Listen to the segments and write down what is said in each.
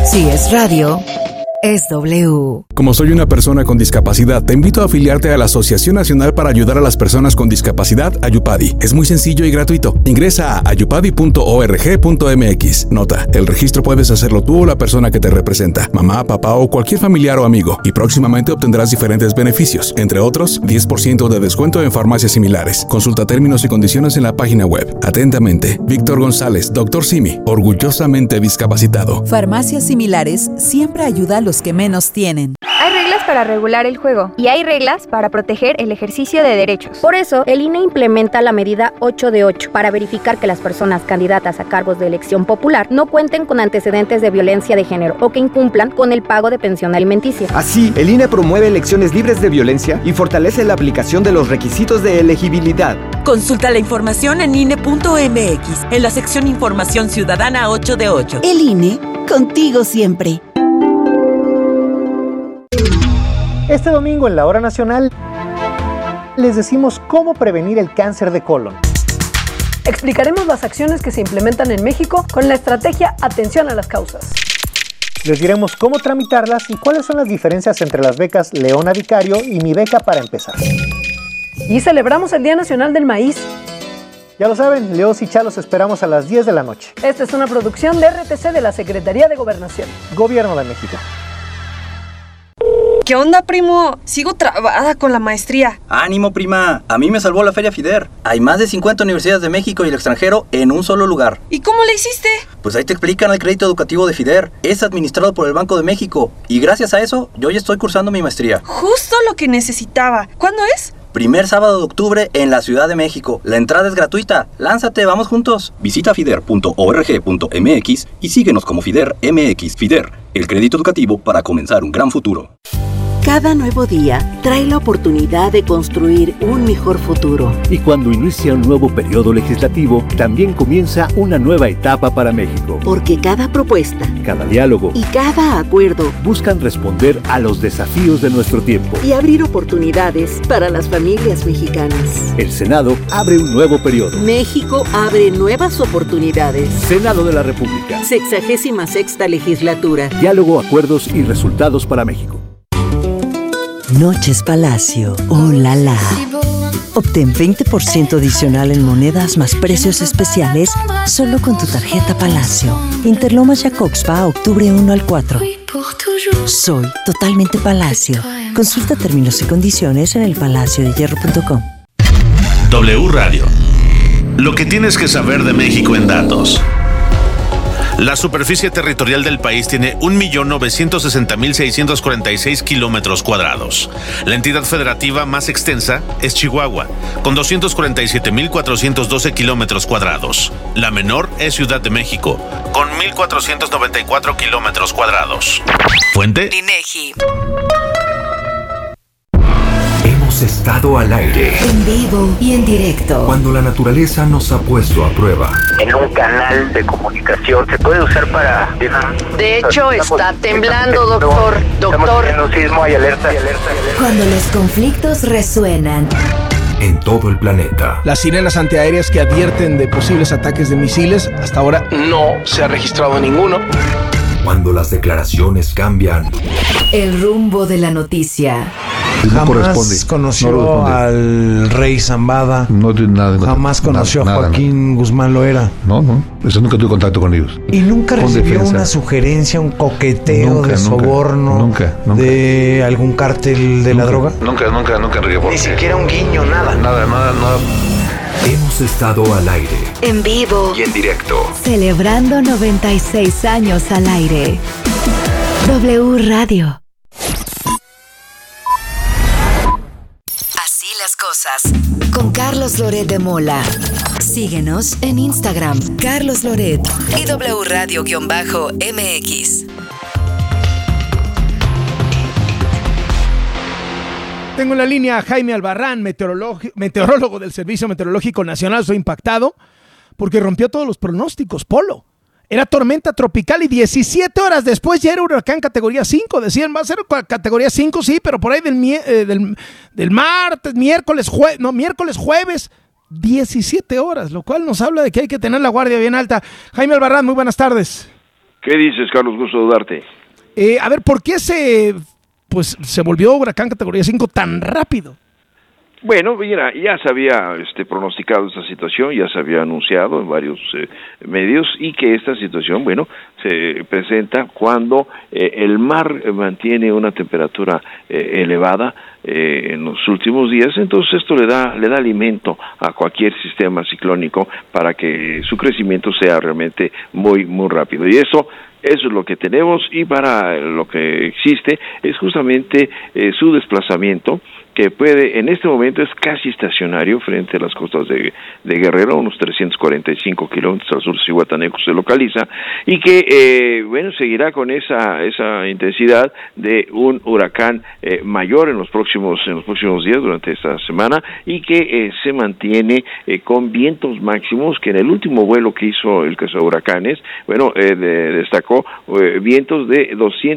Si es radio, es W. Como soy una persona con discapacidad, te invito a afiliarte a la Asociación Nacional para Ayudar a las Personas con Discapacidad, Ayupadi. Es muy sencillo y gratuito. Ingresa a ayupadi.org.mx. Nota, el registro puedes hacerlo tú o la persona que te representa, mamá, papá o cualquier familiar o amigo, y próximamente obtendrás diferentes beneficios, entre otros, 10% de descuento en farmacias similares. Consulta términos y condiciones en la página web. Atentamente, Víctor González, Dr. Simi, orgullosamente discapacitado. Farmacias similares siempre ayuda a los que menos tienen. Hay reglas para regular el juego y hay reglas para proteger el ejercicio de derechos. Por eso, el INE implementa la medida 8 de 8 para verificar que las personas candidatas a cargos de elección popular no cuenten con antecedentes de violencia de género o que incumplan con el pago de pensión alimenticia. Así, el INE promueve elecciones libres de violencia y fortalece la aplicación de los requisitos de elegibilidad. Consulta la información en INE.mx, en la sección Información Ciudadana 8 de 8. El INE, contigo siempre. Este domingo en la Hora Nacional les decimos cómo prevenir el cáncer de colon. Explicaremos las acciones que se implementan en México con la estrategia Atención a las Causas. Les diremos cómo tramitarlas y cuáles son las diferencias entre las becas Leona Vicario y Mi Beca para Empezar. Y celebramos el Día Nacional del Maíz. Ya lo saben, Leos y Chalos esperamos a las 10 de la noche. Esta es una producción de RTC de la Secretaría de Gobernación. Gobierno de México. ¿Qué onda, primo? Sigo trabada con la maestría. ¡Ánimo, prima! A mí me salvó la Feria FIDER. Hay más de 50 universidades de México y el extranjero en un solo lugar. ¿Y cómo le hiciste? Pues ahí te explican el crédito educativo de FIDER. Es administrado por el Banco de México. Y gracias a eso, yo ya estoy cursando mi maestría. Justo lo que necesitaba. ¿Cuándo es? Primer sábado de octubre en la Ciudad de México. La entrada es gratuita. Lánzate, vamos juntos. Visita fider.org.mx y síguenos como FIDER MX. FIDER, el crédito educativo para comenzar un gran futuro. Cada nuevo día trae la oportunidad de construir un mejor futuro. Y cuando inicia un nuevo periodo legislativo, también comienza una nueva etapa para México. Porque cada propuesta, cada diálogo y cada acuerdo buscan responder a los desafíos de nuestro tiempo y abrir oportunidades para las familias mexicanas. El Senado abre un nuevo periodo. México abre nuevas oportunidades. Senado de la República. 66ª legislatura. Diálogo, acuerdos y resultados para México. Noches Palacio, oh la la. Obtén 20% adicional en monedas más precios especiales solo con tu tarjeta Palacio. Interlomas Jacobspa, octubre 1 al 4. Soy totalmente Palacio. Consulta términos y condiciones en elpalaciodehierro.com. W Radio. Lo que tienes que saber de México en datos. La superficie territorial del país tiene 1.960.646 kilómetros cuadrados. La entidad federativa más extensa es Chihuahua, con 247.412 kilómetros cuadrados. La menor es Ciudad de México, con 1.494 kilómetros cuadrados. Fuente: INEGI. Hemos estado al aire, en vivo y en directo, cuando la naturaleza nos ha puesto a prueba. En un canal de comunicación se puede usar para... De hecho, está temblando, doctor. Estamos en un sismo, hay alerta. Cuando los conflictos resuenan en todo el planeta. Las sirenas antiaéreas que advierten de posibles ataques de misiles, hasta ahora no se ha registrado ninguno. Cuando las declaraciones cambian el rumbo de la noticia. Jamás conoció al rey Zambada. No tiene nada. Jamás conoció a Joaquín Guzmán Loera. No. Eso nunca tuve contacto con ellos. Y nunca recibió una sugerencia, un coqueteo de soborno. Nunca. De algún cártel de la droga. Nunca, Enrique. Ni siquiera un guiño, nada. Nada. Hemos estado al aire, en vivo y en directo, celebrando 96 años al aire. W Radio. Así las cosas. Con Carlos Loret de Mola. Síguenos en Instagram, Carlos Loret y W Radio-MX. Tengo en la línea a Jaime Albarrán, meteorólogo del Servicio Meteorológico Nacional. Estoy impactado porque rompió todos los pronósticos. Polo. Era tormenta tropical y 17 horas después ya era huracán categoría 5. Decían, va a ser categoría 5, sí, pero por ahí del martes, miércoles, jueves, 17 horas, lo cual nos habla de que hay que tener la guardia bien alta. Jaime Albarrán, muy buenas tardes. ¿Qué dices, Carlos? Gusto saludarte. A ver, ¿por qué se volvió huracán categoría 5 tan rápido? Bueno, mira, ya se había pronosticado esta situación, ya se había anunciado en varios medios, y que esta situación, bueno, se presenta cuando el mar mantiene una temperatura elevada en los últimos días. Entonces esto le da alimento a cualquier sistema ciclónico para que su crecimiento sea realmente muy, muy rápido. Y eso es lo que tenemos, y para lo que existe es justamente su desplazamiento, que puede, en este momento es casi estacionario frente a las costas de Guerrero, unos 345 kilómetros al sur de Zihuatanejo se localiza, y que, bueno, seguirá con esa intensidad de un huracán mayor en los próximos días, durante esta semana, y que se mantiene con vientos máximos, que en el último vuelo que hizo el cazahuracanes, bueno, destacó vientos de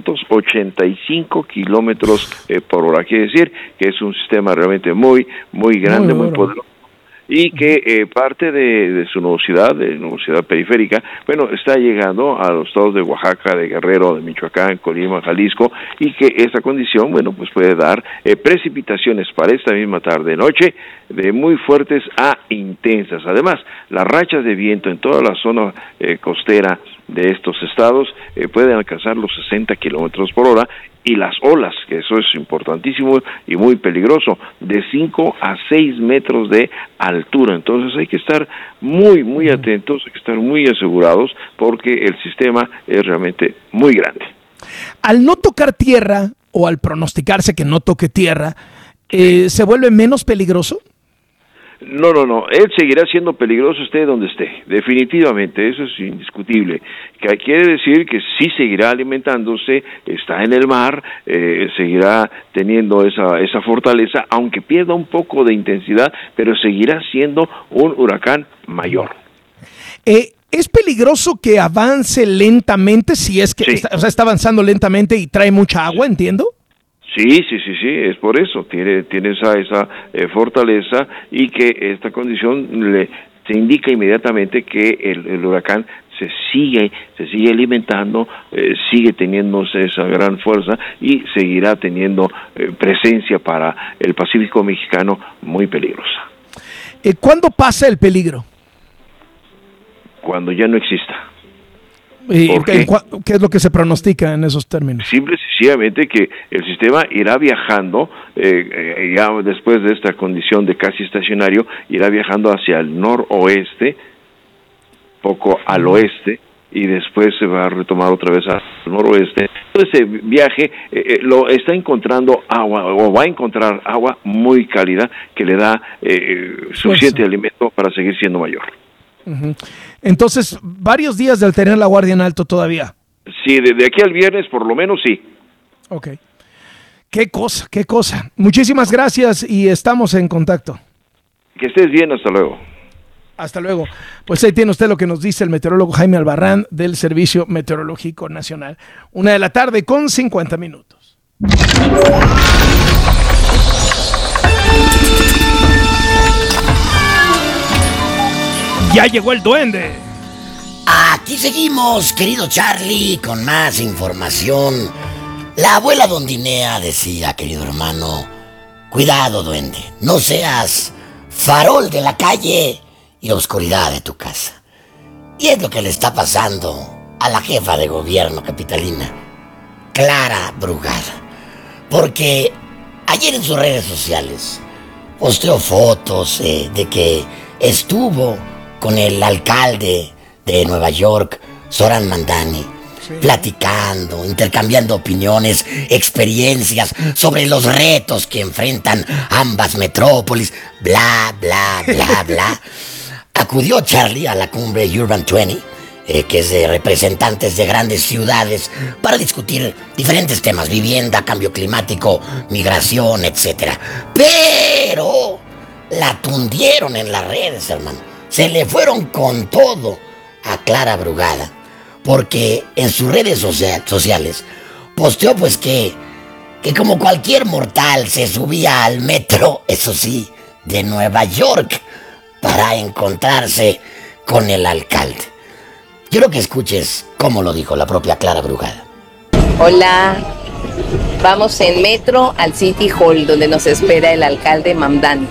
285 kilómetros por hora, quiere decir que es un sistema realmente muy, muy grande, muy poderoso, y que parte de su nubosidad periférica, bueno, está llegando a los estados de Oaxaca, de Guerrero, de Michoacán, Colima, Jalisco, y que esta condición, bueno, pues puede dar precipitaciones para esta misma tarde-noche, de muy fuertes a intensas. Además, las rachas de viento en toda la zona costera de estos estados pueden alcanzar los 60 kilómetros por hora, y las olas, que eso es importantísimo y muy peligroso, de 5 a 6 metros de altura. Entonces hay que estar muy, muy atentos, hay que estar muy asegurados, porque el sistema es realmente muy grande. Al no tocar tierra, o al pronosticarse que no toque tierra, ¿se vuelve menos peligroso? No, él seguirá siendo peligroso esté donde esté, definitivamente, eso es indiscutible. Que quiere decir que sí seguirá alimentándose, está en el mar, seguirá teniendo esa fortaleza, aunque pierda un poco de intensidad, pero seguirá siendo un huracán mayor. ¿Es peligroso que avance lentamente, si es que sí. está avanzando lentamente y trae mucha agua, entiendo? Sí, es por eso, tiene esa fortaleza, y que esta condición se indica inmediatamente que el huracán se sigue alimentando, sigue teniendo esa gran fuerza, y seguirá teniendo presencia para el Pacífico mexicano muy peligrosa. ¿Cuándo pasa el peligro? Cuando ya no exista. ¿Qué es lo que se pronostica en esos términos? Simple y sencillamente que el sistema irá viajando, ya después de esta condición de casi estacionario, irá viajando hacia el noroeste, poco al oeste, y después se va a retomar otra vez al noroeste. Entonces ese viaje lo está encontrando agua, o va a encontrar agua muy cálida, que le da suficiente alimento para seguir siendo mayor. Uh-huh. Entonces, varios días de tener la guardia en alto todavía. Sí, de aquí al viernes por lo menos sí. Ok. Qué cosa. Muchísimas gracias, y estamos en contacto. Que estés bien, hasta luego. Hasta luego. Pues ahí tiene usted lo que nos dice el meteorólogo Jaime Albarrán del Servicio Meteorológico Nacional. 1:00 con 50 minutos. ¡Ya llegó el duende! Aquí seguimos, querido Charlie, con más información. La abuela Dondinea decía, querido hermano, cuidado, duende, no seas farol de la calle y oscuridad de tu casa. Y es lo que le está pasando a la jefa de gobierno capitalina, Clara Brugada, porque ayer en sus redes sociales posteó fotos de que estuvo con el alcalde de Nueva York, Zoran Mandani, sí, platicando, intercambiando opiniones, experiencias sobre los retos que enfrentan ambas metrópolis, bla, bla, bla, bla. Acudió Charlie a la cumbre Urban 20, que es de representantes de grandes ciudades, para discutir diferentes temas: vivienda, cambio climático, migración, etc. Pero la tundieron en las redes, hermano. Se le fueron con todo a Clara Brugada, porque en sus redes sociales posteó pues que como cualquier mortal se subía al metro, eso sí, de Nueva York, para encontrarse con el alcalde. Quiero que escuches cómo lo dijo la propia Clara Brugada. Hola, vamos en metro al City Hall, donde nos espera el alcalde Mamdani.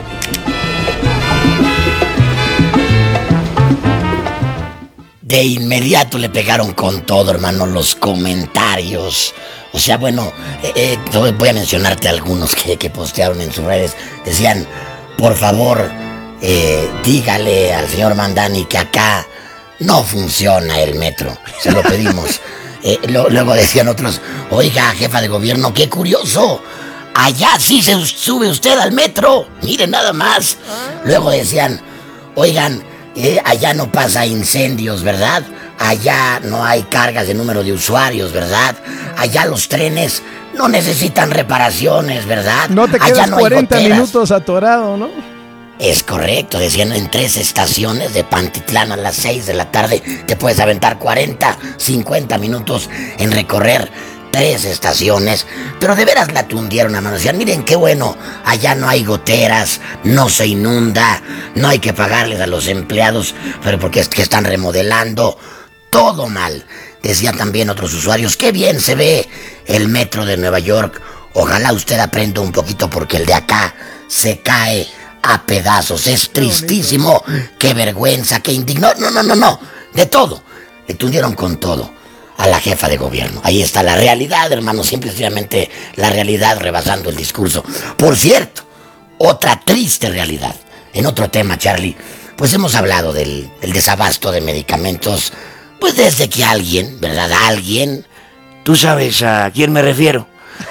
De inmediato le pegaron con todo, hermano, los comentarios. O sea, bueno, voy a mencionarte algunos que postearon en sus redes. Decían, por favor, dígale al señor Mamdani que acá no funciona el metro. Se lo pedimos. Luego decían otros, oiga, jefa de gobierno, qué curioso. Allá sí se sube usted al metro. Miren nada más. Luego decían, oigan, allá no pasa incendios, ¿verdad? Allá no hay cargas de número de usuarios, ¿verdad? Allá los trenes no necesitan reparaciones, ¿verdad? No te quedas allá no 40 minutos atorado, ¿no? Es correcto, decían en 3 estaciones de Pantitlán a las 6 de la tarde te puedes aventar 40, 50 minutos en recorrer 3 estaciones, pero de veras la tundieron a mano. Decían, miren qué bueno, allá no hay goteras, no se inunda, no hay que pagarles a los empleados, pero porque es que están remodelando, todo mal. Decían también otros usuarios, qué bien se ve el metro de Nueva York, ojalá usted aprenda un poquito porque el de acá se cae a pedazos, es tristísimo, qué vergüenza, qué indignó, no, de todo, le tundieron con todo a la jefa de gobierno. Ahí está la realidad, hermano, simplemente la realidad rebasando el discurso. Por cierto, otra triste realidad, en otro tema, Charlie, pues hemos hablado del desabasto de medicamentos, pues desde que alguien, ¿verdad? Alguien, tú sabes a quién me refiero,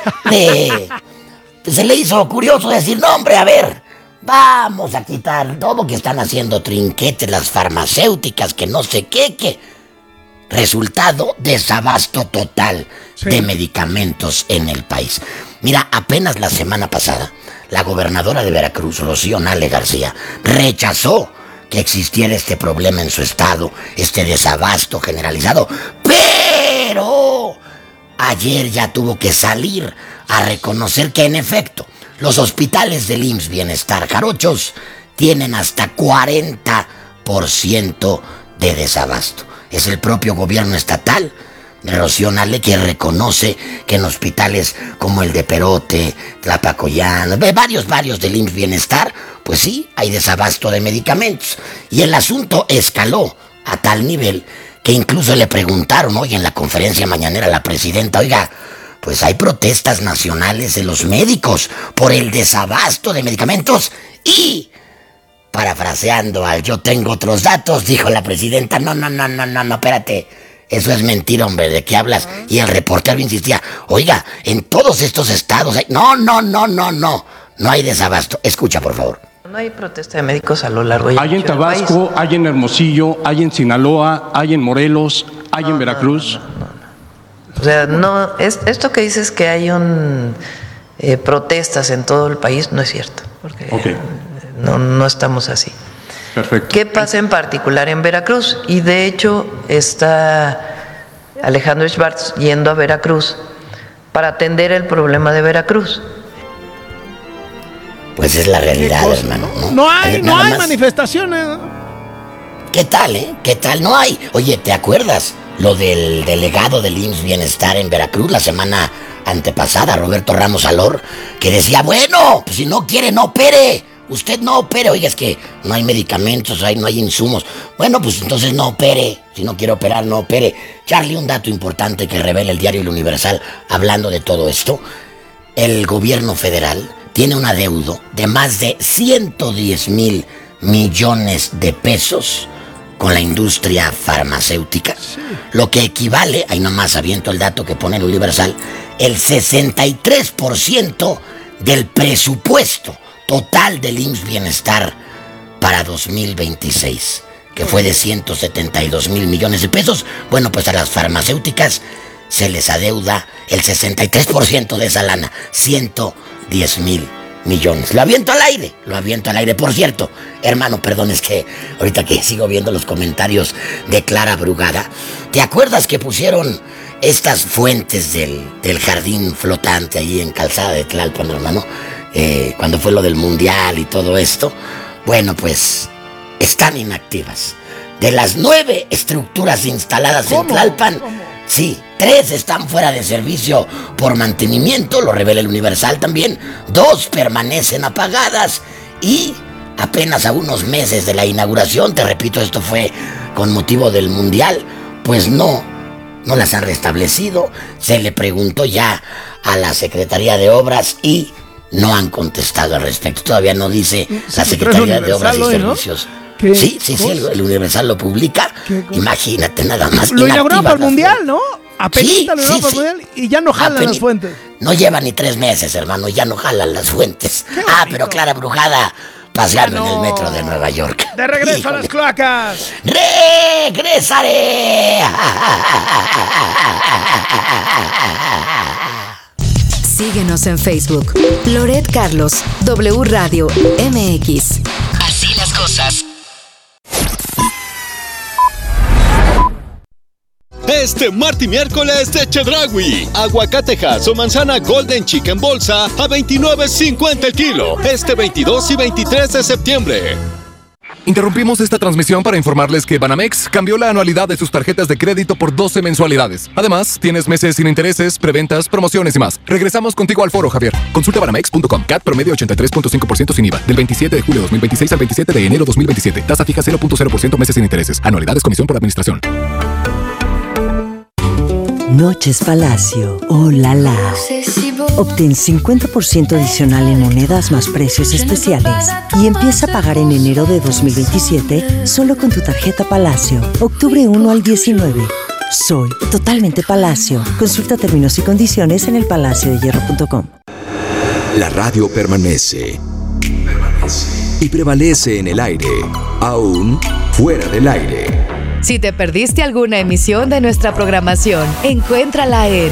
se le hizo curioso decir, no hombre, a ver, vamos a quitar todo que están haciendo trinquetes las farmacéuticas, que no sé qué, que... Resultado, desabasto total de medicamentos en el país. Mira, apenas la semana pasada, la gobernadora de Veracruz, Rocío Nale García, rechazó que existiera este problema en su estado, este desabasto generalizado. Pero ayer ya tuvo que salir a reconocer que en efecto, los hospitales del IMSS Bienestar Jarochos tienen hasta 40% de desabasto. Es el propio gobierno estatal de Rocío Nale que reconoce que en hospitales como el de Perote, Tlapacoyán, varios del IMSS Bienestar, pues sí, hay desabasto de medicamentos. Y el asunto escaló a tal nivel que incluso le preguntaron hoy en la conferencia mañanera a la presidenta, oiga, pues hay protestas nacionales de los médicos por el desabasto de medicamentos y... Parafraseando al yo tengo otros datos, dijo la presidenta, no, espérate, eso es mentira, hombre, ¿de qué hablas? Y el reportero insistía, oiga, en todos estos estados hay... No hay desabasto. Escucha, por favor. No hay protesta de médicos a lo largo y hay en Tabasco, hay en Hermosillo, hay en Sinaloa, hay en Morelos, hay en Veracruz. No. O sea, no, esto que dices que hay protestas en todo el país, no es cierto. Porque no estamos así. Perfecto. ¿Qué pasa en particular en Veracruz? Y de hecho está Alejandro Schwartz yendo a Veracruz para atender el problema de Veracruz. Pues es la realidad, hermano. No hay manifestaciones. ¿Qué tal, ¿Qué tal? No hay. Oye, ¿te acuerdas lo del delegado del IMSS Bienestar en Veracruz la semana antepasada, Roberto Ramos Alor, que decía, bueno, pues si no quiere, no opere. Usted no opere. Oiga, es que no hay medicamentos, no hay insumos. Bueno, pues entonces no opere. Si no quiere operar, no opere. Charlie, un dato importante que revela el diario El Universal hablando de todo esto. El gobierno federal tiene un adeudo de más de 110,000 millones de pesos con la industria farmacéutica, lo que equivale, ahí nomás aviento el dato que pone el Universal, el 63% del presupuesto total del IMSS Bienestar para 2026, que fue de 172,000 millones de pesos. Bueno, pues a las farmacéuticas se les adeuda el 63% de esa lana, 110,000 millones. Lo aviento al aire. Por cierto, hermano, perdón, es que ahorita que sigo viendo los comentarios de Clara Brugada, ¿te acuerdas que pusieron estas fuentes del jardín flotante ahí en Calzada de Tlalpan, hermano? Cuando fue lo del mundial y todo esto. Bueno, pues están inactivas. De las 9 estructuras instaladas en Tlalpan, sí, 3 están fuera de servicio por mantenimiento, lo revela el Universal también. 2 permanecen apagadas y apenas a unos meses de la inauguración, te repito, esto fue con motivo del Mundial, pues no las han restablecido. Se le preguntó ya a la Secretaría de Obras y no han contestado al respecto. Todavía no dice la Secretaría de Obras y Servicios. ¿Qué? Sí, el Universal lo publica. Imagínate nada más. Lo inauguraron para el Mundial, ¿no? Apenas lo inauguraron para el Mundial y ya no jalan las fuentes. No lleva ni 3 meses, hermano, ya no jalan las fuentes. Pero Clara Brujada paseando en el metro de Nueva York. ¡De regreso a las cloacas! ¡Regresaré! Síguenos en Facebook. Loret Carlos, W Radio MX. Así las cosas. Este martes y miércoles de Chedraui. Aguacatejas o manzana Golden Chicken bolsa a $29.50 el kilo. Este 22 y 23 de septiembre. Interrumpimos esta transmisión para informarles que Banamex cambió la anualidad de sus tarjetas de crédito por 12 mensualidades. Además, tienes meses sin intereses, preventas, promociones y más. Regresamos contigo al foro, Javier. Consulta banamex.com. CAT promedio 83.5% sin IVA. Del 27 de julio 2026 al 27 de enero 2027. Tasa fija 0.0% meses sin intereses. Anualidades comisión por administración. Noches Palacio. ¡Oh, la la! Obtén 50% adicional en monedas más precios especiales y empieza a pagar en enero de 2027 solo con tu tarjeta Palacio. Octubre 1 al 19. Soy totalmente Palacio. Consulta términos y condiciones en elpalaciodehierro.com. La radio permanece. Y prevalece en el aire, aún fuera del aire. Si te perdiste alguna emisión de nuestra programación, encuéntrala en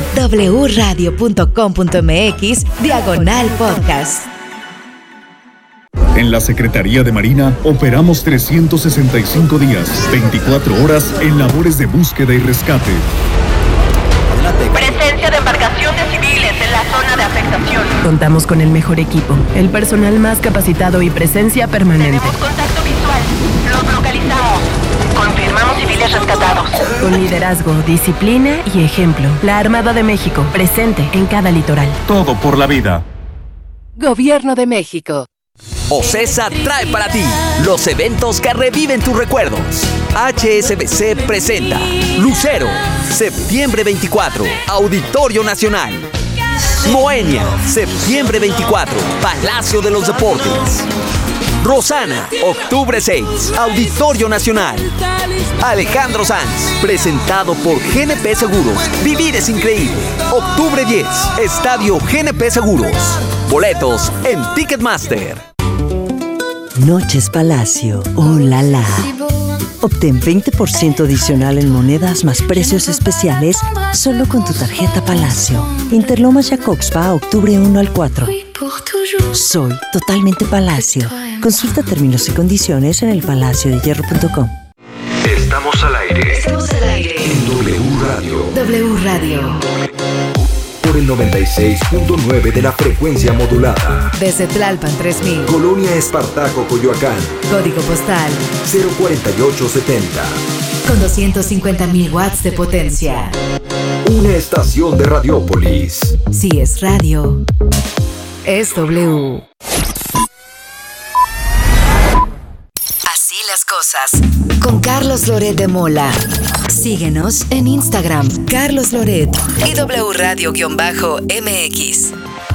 wradio.com.mx/podcast. En la Secretaría de Marina operamos 365 días, 24 horas en labores de búsqueda y rescate. Presencia de embarcaciones civiles en la zona de afectación. Contamos con el mejor equipo, el personal más capacitado y presencia permanente. Tenemos contacto visual. Los localizamos. Confirmamos civiles rescatados. Con liderazgo, disciplina y ejemplo. La Armada de México, presente en cada litoral. Todo por la vida. Gobierno de México. OCESA trae para ti los eventos que reviven tus recuerdos. HSBC presenta Lucero, septiembre 24, Auditorio Nacional. Moenia, septiembre 24, Palacio de los Deportes. Rosana, octubre 6, Auditorio Nacional. Alejandro Sanz, presentado por GNP Seguros. Vivir es increíble. Octubre 10, Estadio GNP Seguros. Boletos en Ticketmaster. Noches Palacio. ¡Oh, la la! Obtén 20% adicional en monedas más precios especiales solo con tu tarjeta Palacio. Interlomas Jacobspa, octubre 1 al 4. Soy totalmente Palacio. Consulta términos y condiciones en elpalaciodehierro.com. Estamos al aire. Estamos al aire. En W Radio. W Radio. Por el 96.9 de la frecuencia modulada. Desde Tlalpan 3000. Colonia Espartaco, Coyoacán. Código postal 04870. Con 250,000 watts de potencia. Una estación de Radiópolis. Si es radio, es W. Así las cosas. Con Carlos Loret de Mola. Síguenos en Instagram, Carlos Loret y W Radio-MX.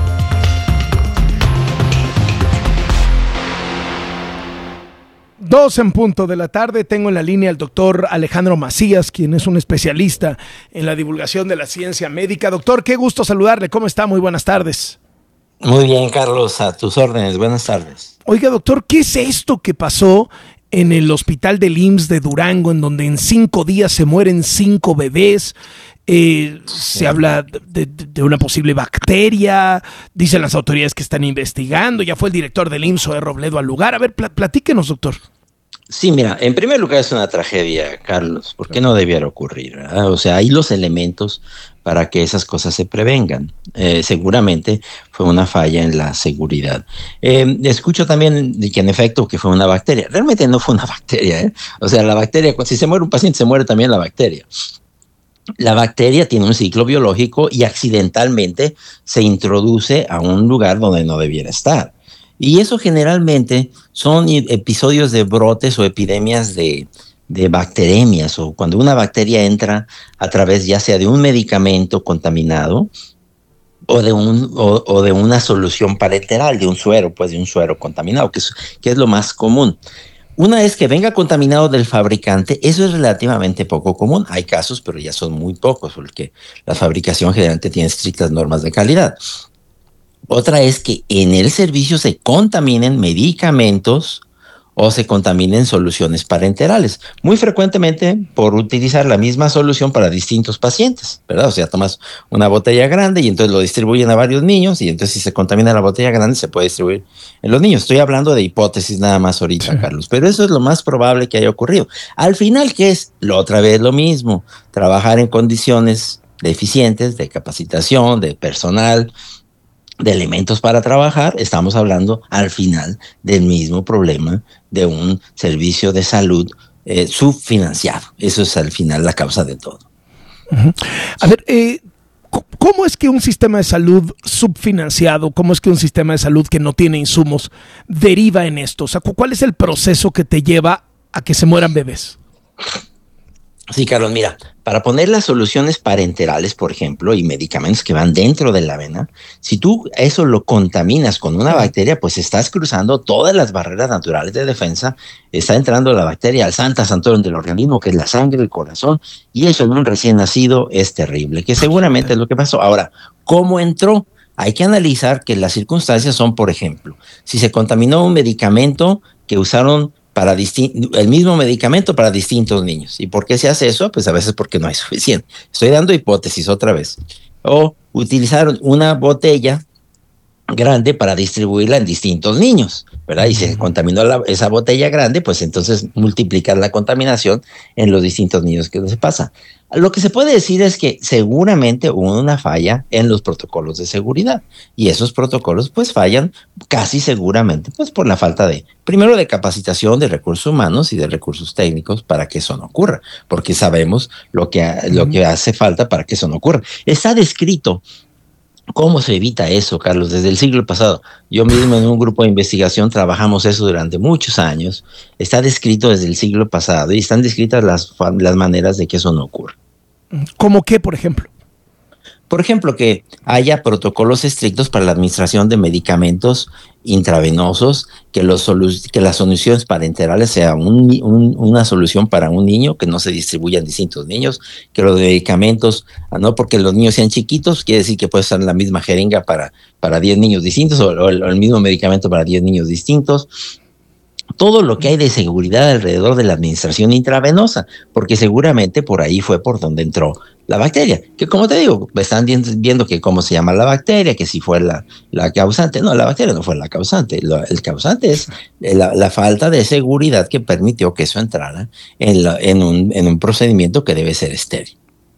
Dos en punto de la tarde, tengo en la línea al doctor Alejandro Macías, quien es un especialista en la divulgación de la ciencia médica. Doctor, qué gusto saludarle, ¿cómo está? Muy buenas tardes. Muy bien, Carlos, a tus órdenes, buenas tardes. Oiga, doctor, ¿qué es esto que pasó en el hospital del IMSS de Durango, en donde en 5 días se mueren 5 bebés? Se habla de una posible bacteria, dicen las autoridades que están investigando, ya fue el director del IMSS, Zoé Robledo, al lugar. A ver, platíquenos, doctor. Sí, mira, en primer lugar es una tragedia, Carlos, porque no debiera ocurrir, ¿verdad? O sea, hay los elementos para que esas cosas se prevengan. Seguramente fue una falla en la seguridad. Escucho también de que en efecto que fue una bacteria. Realmente no fue una bacteria, ¿eh? O sea, la bacteria, si se muere un paciente, se muere también la bacteria. La bacteria tiene un ciclo biológico y accidentalmente se introduce a un lugar donde no debiera estar. Y eso generalmente son episodios de brotes o epidemias de bacteremias, o cuando una bacteria entra a través ya sea de un medicamento contaminado o de una solución parenteral, de un suero contaminado, que es lo más común. Una vez que venga contaminado del fabricante, eso es relativamente poco común. Hay casos, pero ya son muy pocos, porque la fabricación generalmente tiene estrictas normas de calidad. Otra es que en el servicio se contaminen medicamentos o se contaminen soluciones parenterales, muy frecuentemente por utilizar la misma solución para distintos pacientes, ¿verdad? O sea, tomas una botella grande y entonces lo distribuyen a varios niños, y entonces si se contamina la botella grande se puede distribuir en los niños. Estoy hablando de hipótesis nada más ahorita, sí, Carlos, pero eso es lo más probable que haya ocurrido. Al final, ¿qué es? Otra vez lo mismo, trabajar en condiciones deficientes de capacitación, de personal, de elementos para trabajar. Estamos hablando al final del mismo problema de un servicio de salud subfinanciado. Eso es al final la causa de todo. Uh-huh. A ver, ¿cómo es que un sistema de salud subfinanciado, cómo es que un sistema de salud que no tiene insumos deriva en esto? O sea, ¿cuál es el proceso que te lleva a que se mueran bebés? Sí, Carlos, mira, para poner las soluciones parenterales, por ejemplo, y medicamentos que van dentro de la vena, si tú eso lo contaminas con una bacteria, pues estás cruzando todas las barreras naturales de defensa, está entrando la bacteria al Santa Santorum del organismo, que es la sangre, el corazón, y eso en un recién nacido es terrible, que seguramente es lo que pasó. Ahora, ¿cómo entró? Hay que analizar que las circunstancias son, por ejemplo, si se contaminó un medicamento que usaron para el mismo medicamento para distintos niños. ¿Y por qué se hace eso? Pues a veces porque no hay suficiente. Estoy dando hipótesis otra vez. O utilizaron una botella grande para distribuirla en distintos niños, ¿verdad? Y se contaminó esa botella grande, pues entonces multiplicar la contaminación en los distintos niños que se pasa. Lo que se puede decir es que seguramente hubo una falla en los protocolos de seguridad, y esos protocolos pues fallan casi seguramente pues por la falta primero de capacitación de recursos humanos y de recursos técnicos para que eso no ocurra, porque sabemos lo que hace falta para que eso no ocurra. Está descrito ¿cómo se evita eso, Carlos? Desde el siglo pasado. Yo mismo en un grupo de investigación trabajamos eso durante muchos años. Está descrito desde el siglo pasado y están descritas las maneras de que eso no ocurra. ¿Cómo qué, por ejemplo? Por ejemplo, que haya protocolos estrictos para la administración de medicamentos intravenosos, que las soluciones parenterales sean una solución para un niño, que no se distribuyan distintos niños, que los medicamentos, no porque los niños sean chiquitos, quiere decir que puede usar la misma jeringa para 10 niños distintos o el mismo medicamento para 10 niños distintos. Todo lo que hay de seguridad alrededor de la administración intravenosa, porque seguramente por ahí fue por donde entró la bacteria, que como te digo, están viendo que cómo se llama la bacteria, que si fue la causante. No, la bacteria no fue la causante, el causante es la falta de seguridad que permitió que eso entrara en un procedimiento que debe ser estéril.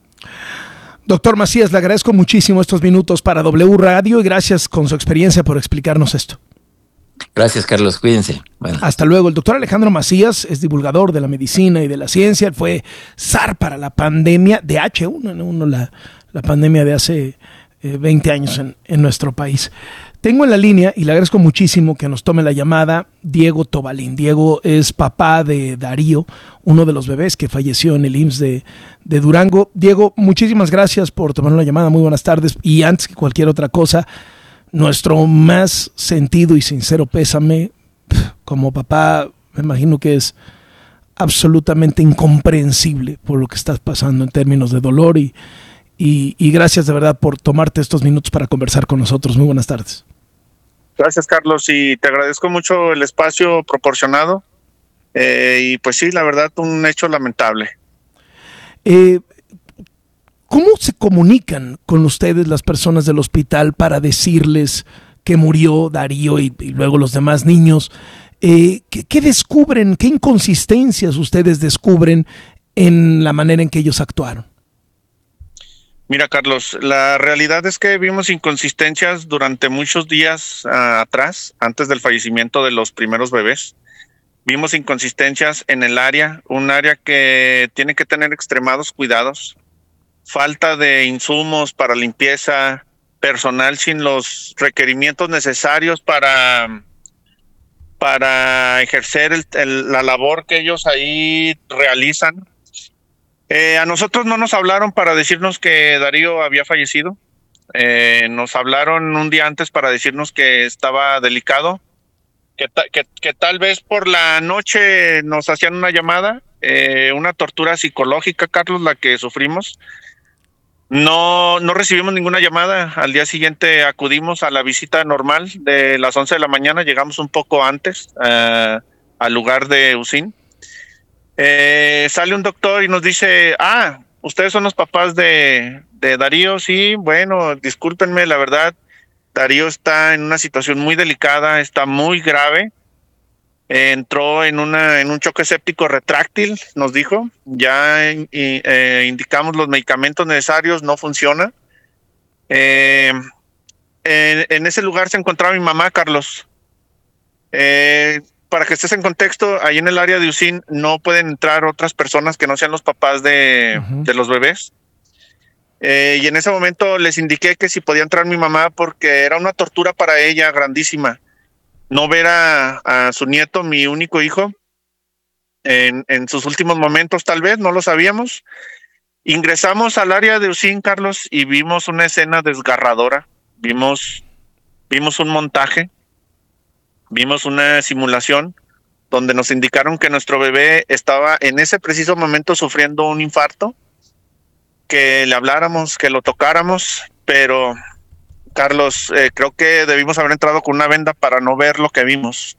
Doctor Macías, le agradezco muchísimo estos minutos para W Radio y gracias con su experiencia por explicarnos esto. Gracias, Carlos. Cuídense. Bueno. Hasta luego. El doctor Alejandro Macías es divulgador de la medicina y de la ciencia. Él fue zar para la pandemia de H1N1, la pandemia de hace 20 años en nuestro país. Tengo en la línea, y le agradezco muchísimo que nos tome la llamada, Diego Tobalín. Diego es papá de Darío, uno de los bebés que falleció en el IMSS de Durango. Diego, muchísimas gracias por tomar la llamada. Muy buenas tardes. Y antes que cualquier otra cosa, nuestro más sentido y sincero pésame. Como papá, me imagino que es absolutamente incomprensible por lo que estás pasando en términos de dolor y gracias de verdad por tomarte estos minutos para conversar con nosotros. Muy buenas tardes. Gracias, Carlos, y te agradezco mucho el espacio proporcionado y pues sí, la verdad, un hecho lamentable. ¿Cómo se comunican con ustedes las personas del hospital para decirles que murió Darío y luego los demás niños? ¿qué descubren? ¿Qué inconsistencias ustedes descubren en la manera en que ellos actuaron? Mira, Carlos, la realidad es que vimos inconsistencias durante muchos días atrás, antes del fallecimiento de los primeros bebés. Vimos inconsistencias en el área, un área que tiene que tener extremados cuidados, falta de insumos para limpieza, personal sin los requerimientos necesarios para ejercer la labor que ellos ahí realizan. A nosotros no nos hablaron para decirnos que Darío había fallecido. Nos hablaron un día antes para decirnos que estaba delicado, que tal vez por la noche nos hacían una llamada, una tortura psicológica, Carlos, la que sufrimos. No recibimos ninguna llamada. Al día siguiente acudimos a la visita normal de las 11 de la mañana. Llegamos un poco antes al lugar de UCIN. Sale un doctor y nos dice, ustedes son los papás de Darío. Sí, bueno, discúlpenme, la verdad, Darío está en una situación muy delicada, está muy grave. Entró en un choque séptico retráctil, nos dijo. Ya indicamos los medicamentos necesarios, no funciona. En ese lugar se encontraba mi mamá, Carlos. Para que estés en contexto, ahí en el área de UCIN no pueden entrar otras personas que no sean los papás de los bebés. Y en ese momento les indiqué que si podía entrar mi mamá porque era una tortura para ella grandísima. No ver a su nieto, mi único hijo, en sus últimos momentos tal vez, no lo sabíamos. Ingresamos al área de UCIN, Carlos, y vimos una escena desgarradora. Vimos un montaje. Vimos una simulación donde nos indicaron que nuestro bebé estaba en ese preciso momento sufriendo un infarto, que le habláramos, que lo tocáramos, pero Carlos, creo que debimos haber entrado con una venda para no ver lo que vimos.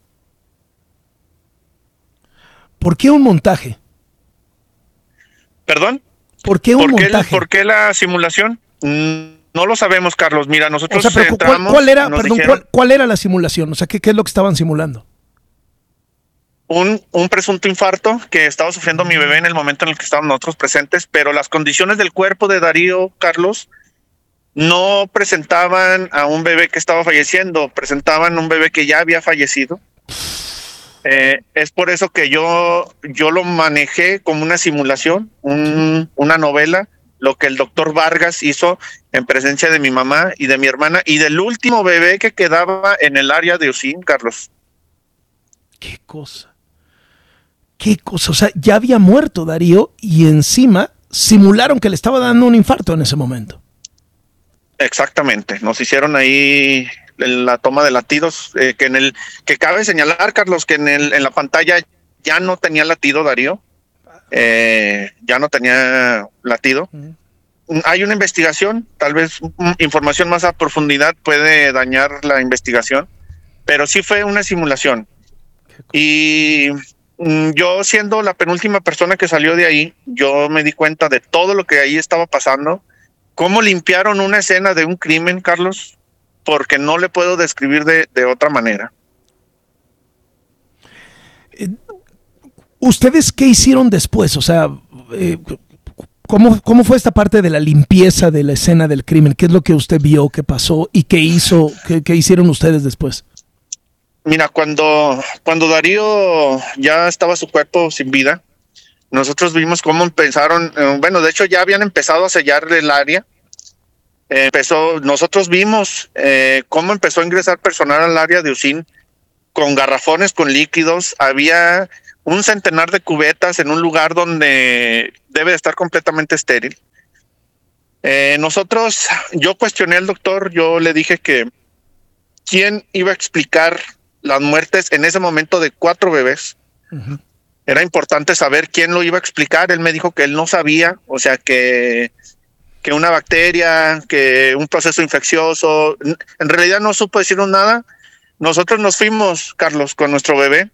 ¿Por qué un montaje? ¿Perdón? ¿Por qué un montaje? ¿Por qué la simulación? No lo sabemos, Carlos. Mira, nosotros entramos, ¿cuál era la simulación? O sea, ¿qué es lo que estaban simulando? Un presunto infarto que estaba sufriendo mi bebé en el momento en el que estábamos nosotros presentes, pero las condiciones del cuerpo de Darío, Carlos, no presentaban a un bebé que estaba falleciendo, presentaban un bebé que ya había fallecido. Es por eso que yo lo manejé como una simulación, una novela, lo que el doctor Vargas hizo en presencia de mi mamá y de mi hermana y del último bebé que quedaba en el área de UCIN, Carlos. ¿Qué cosa? O sea, ya había muerto Darío y encima simularon que le estaba dando un infarto en ese momento. Exactamente, nos hicieron ahí la toma de latidos, que cabe señalar, Carlos, que en la pantalla ya no tenía latido Darío. Ya no tenía latido. Hay una investigación, tal vez información más a profundidad puede dañar la investigación, pero sí fue una simulación. Y yo, siendo la penúltima persona que salió de ahí, yo me di cuenta de todo lo que ahí estaba pasando, cómo limpiaron una escena de un crimen, Carlos, porque no le puedo describir de otra manera. ¿Ustedes qué hicieron después? O sea, ¿cómo fue esta parte de la limpieza de la escena del crimen? ¿Qué es lo que usted vio, qué pasó y qué hicieron ustedes después? Mira, cuando Darío ya estaba su cuerpo sin vida, nosotros vimos cómo empezaron, de hecho ya habían empezado a sellar el área. Nosotros vimos cómo empezó a ingresar personal al área de UCIN con garrafones con líquidos. Había un centenar de cubetas en un lugar donde debe de estar completamente estéril. Yo cuestioné al doctor, yo le dije que quién iba a explicar las muertes en ese momento de 4 bebés. Uh-huh. Era importante saber quién lo iba a explicar. Él me dijo que él no sabía, o sea, que una bacteria, que un proceso infeccioso. En realidad no supo decirnos nada. Nosotros nos fuimos, Carlos, con nuestro bebé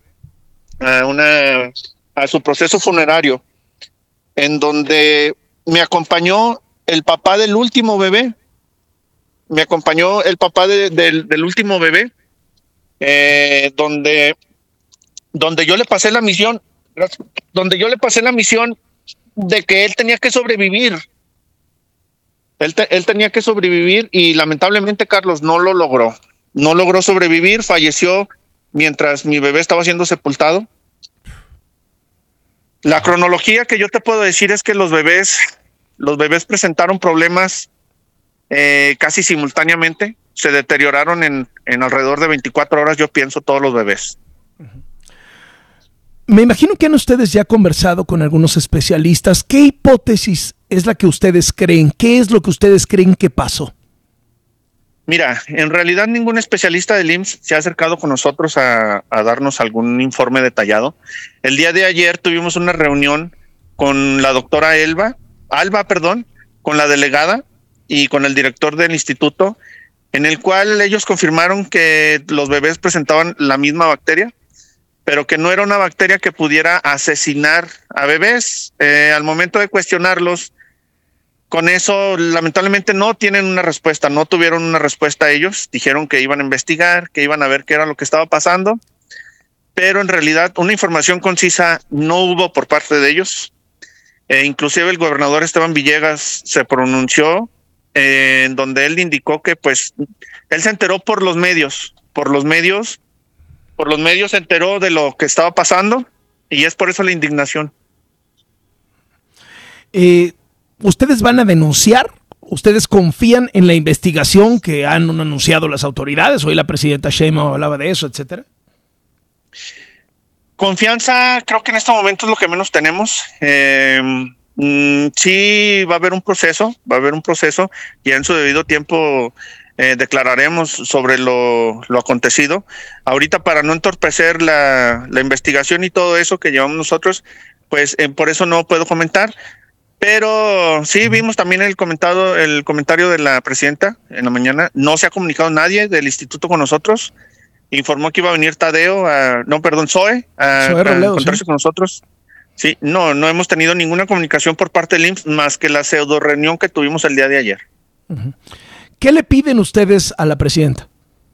a su proceso funerario, en donde me acompañó el papá del último bebé. Me acompañó el papá del último bebé, donde donde yo le pasé la misión, de que él tenía que sobrevivir. Él tenía que sobrevivir y lamentablemente, Carlos, no lo logró. No logró sobrevivir, falleció mientras mi bebé estaba siendo sepultado. La cronología que yo te puedo decir es que los bebés presentaron problemas casi simultáneamente. Se deterioraron en alrededor de 24 horas, yo pienso, todos los bebés. Me imagino que han ustedes ya conversado con algunos especialistas. ¿Qué hipótesis es la que ustedes creen? ¿Qué es lo que ustedes creen que pasó? Mira, en realidad ningún especialista del IMSS se ha acercado con nosotros a darnos algún informe detallado. El día de ayer tuvimos una reunión con la doctora Alba, con la delegada y con el director del instituto, en el cual ellos confirmaron que los bebés presentaban la misma bacteria, pero que no era una bacteria que pudiera asesinar a bebés. Al momento de cuestionarlos, con eso lamentablemente no tienen una respuesta, no tuvieron una respuesta ellos. Dijeron que iban a investigar, que iban a ver qué era lo que estaba pasando, pero en realidad una información concisa no hubo por parte de ellos. Inclusive el gobernador Esteban Villegas se pronunció en donde él indicó que pues él se enteró por los medios se enteró de lo que estaba pasando y es por eso la indignación. ¿Ustedes van a denunciar? ¿Ustedes confían en la investigación que han anunciado las autoridades? Hoy la presidenta Sheinbaum hablaba de eso, etcétera. Confianza, creo que en este momento es lo que menos tenemos. Sí, va a haber un proceso y en su debido tiempo declararemos sobre lo acontecido. Ahorita, para no entorpecer la investigación y todo eso que llevamos nosotros, pues por eso no puedo comentar. Pero sí vimos también el comentario de la presidenta en la mañana. No se ha comunicado nadie del instituto con nosotros. Informó que iba a venir Zoe a encontrarse con nosotros. Sí, no hemos tenido ninguna comunicación por parte del IMSS más que la pseudo reunión que tuvimos el día de ayer. Uh-huh. ¿Qué le piden ustedes a la presidenta?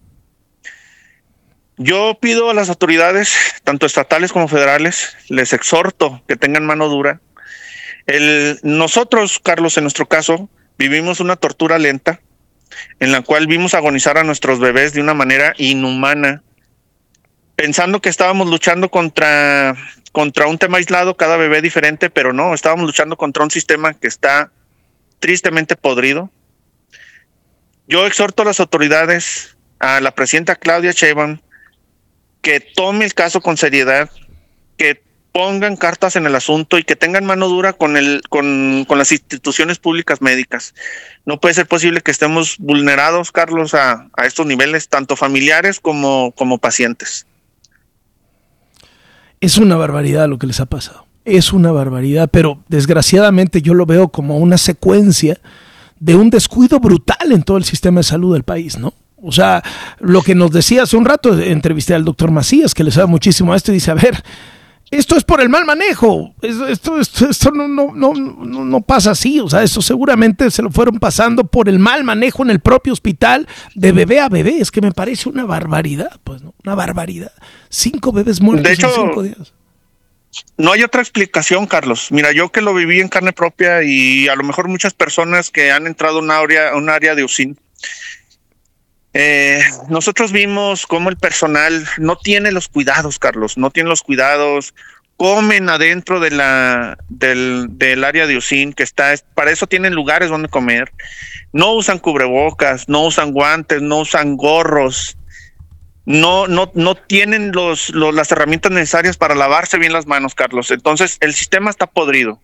Yo pido a las autoridades, tanto estatales como federales, les exhorto que tengan mano dura. Nosotros, Carlos, en nuestro caso, vivimos una tortura lenta en la cual vimos agonizar a nuestros bebés de una manera inhumana, pensando que estábamos luchando contra un tema aislado, cada bebé diferente, pero no, estábamos luchando contra un sistema que está tristemente podrido. Yo exhorto a las autoridades, a la presidenta Claudia Sheinbaum, que tome el caso con seriedad, que pongan cartas en el asunto y que tengan mano dura con las instituciones públicas médicas. No puede ser posible que estemos vulnerados, Carlos, a estos niveles, tanto familiares como pacientes. Es una barbaridad lo que les ha pasado. Es una barbaridad, pero desgraciadamente yo lo veo como una secuencia de un descuido brutal en todo el sistema de salud del país, ¿no? O sea, lo que nos decía hace un rato, entrevisté al doctor Macías, que le sabe muchísimo a esto, y dice, a ver, esto es por el mal manejo, esto no pasa así, o sea, esto seguramente se lo fueron pasando por el mal manejo en el propio hospital de bebé a bebé. Es que me parece una barbaridad, pues, ¿no? Una barbaridad. 5 bebés muertos de hecho, en 5 días. No hay otra explicación, Carlos. Mira, yo que lo viví en carne propia y a lo mejor muchas personas que han entrado a un área de UCIN, nosotros vimos cómo el personal no tiene los cuidados, Carlos, comen adentro del área de UCIN, para eso tienen lugares donde comer, no usan cubrebocas, no usan guantes, no usan gorros, no tienen las herramientas necesarias para lavarse bien las manos, Carlos. Entonces el sistema está podrido.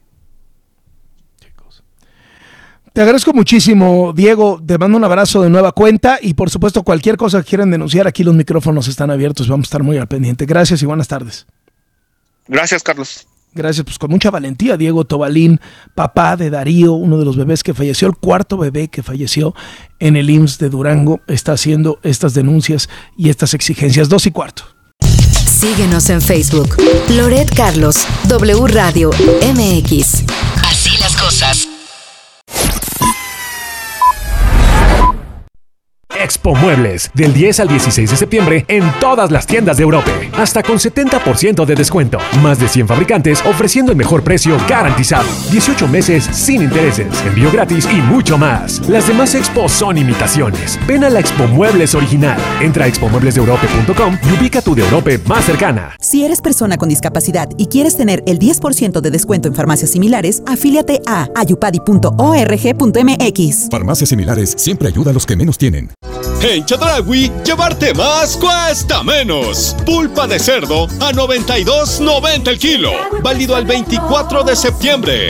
Te agradezco muchísimo, Diego. Te mando un abrazo de nueva cuenta y por supuesto cualquier cosa que quieran denunciar, aquí los micrófonos están abiertos, vamos a estar muy al pendiente. Gracias y buenas tardes. Gracias, Carlos. Gracias, pues con mucha valentía, Diego Tobalín, papá de Darío, uno de los bebés que falleció, el 4º bebé que falleció en el IMSS de Durango, está haciendo estas denuncias y estas exigencias. 2:15. Síguenos en Facebook, Loret Carlos, W Radio MX. Así las cosas. Expo Muebles, del 10 al 16 de septiembre en todas las tiendas de Europa. Hasta con 70% de descuento. Más de 100 fabricantes ofreciendo el mejor precio garantizado. 18 meses sin intereses, envío gratis y mucho más. Las demás expos son imitaciones. Ven a la Expo Muebles original. Entra a expomueblesdeeurope.com y ubica tu de Europe más cercana. Si eres persona con discapacidad y quieres tener el 10% de descuento en farmacias similares, afíliate a ayupadi.org.mx. Farmacias similares siempre ayuda a los que menos tienen. En Chedraui, llevarte más cuesta menos. Pulpa de cerdo a $92.90 el kilo. Válido al 24 de septiembre.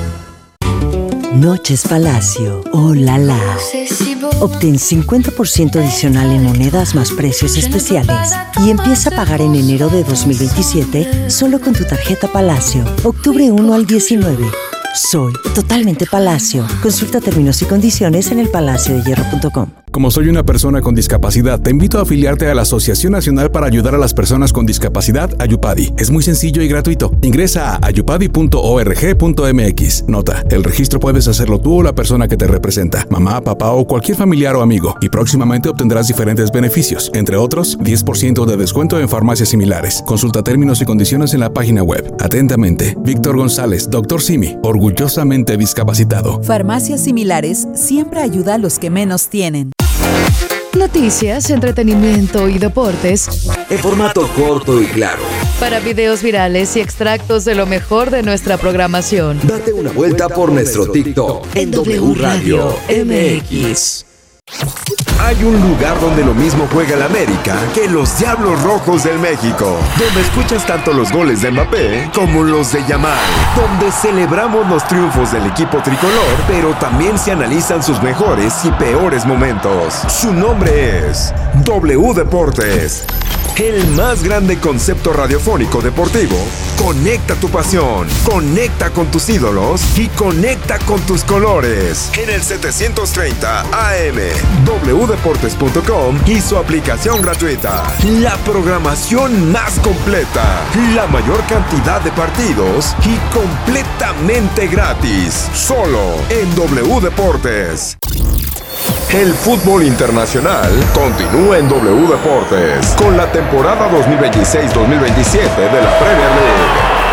Noches Palacio. ¡Oh, la la! Obtén 50% adicional en monedas más precios especiales y empieza a pagar en enero de 2027 solo con tu tarjeta Palacio. Octubre 1 al 19. Soy totalmente Palacio. Consulta términos y condiciones en elpalaciodehierro.com. Como soy una persona con discapacidad, te invito a afiliarte a la Asociación Nacional para Ayudar a las Personas con Discapacidad, Ayupadi. Es muy sencillo y gratuito. Ingresa a ayupadi.org.mx. Nota, el registro puedes hacerlo tú o la persona que te representa, mamá, papá o cualquier familiar o amigo, y próximamente obtendrás diferentes beneficios, entre otros, 10% de descuento en farmacias similares. Consulta términos y condiciones en la página web. Atentamente, Víctor González, Dr. Simi, orgullosamente discapacitado. Farmacias similares siempre ayuda a los que menos tienen. Noticias, entretenimiento y deportes en formato corto y claro. Para videos virales y extractos de lo mejor de nuestra programación. Date una vuelta por nuestro TikTok en W Radio MX. Hay un lugar donde lo mismo juega el América que los Diablos Rojos del México, donde escuchas tanto los goles de Mbappé como los de Yamal, donde celebramos los triunfos del equipo tricolor, pero también se analizan sus mejores y peores momentos. Su nombre es W Deportes. El más grande concepto radiofónico deportivo. Conecta tu pasión, conecta con tus ídolos y conecta con tus colores. En el 730 AM, wdeportes.com y su aplicación gratuita. La programación más completa, la mayor cantidad de partidos y completamente gratis. Solo en W Deportes. El fútbol internacional continúa en W Deportes con la temporada 2026-2027 de la Premier League.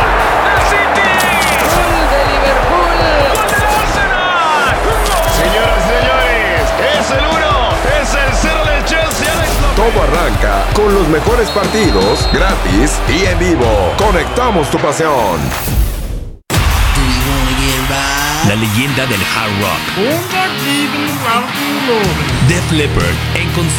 Señoras y señores, es el 1, es el 0 del Chelsea. Todo arranca con los mejores partidos, gratis y en vivo. Conectamos tu pasión. La leyenda del hard rock. Def Leppard en concierto